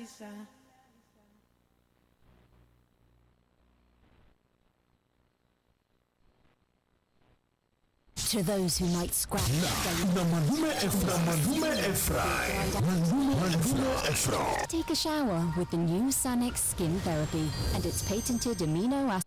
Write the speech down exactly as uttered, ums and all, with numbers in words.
To those who might scratch na Malume Efra, Malume Efra, Malume Malume Efra. Take a shower with the new Sanex Skin Therapy and its patented amino acid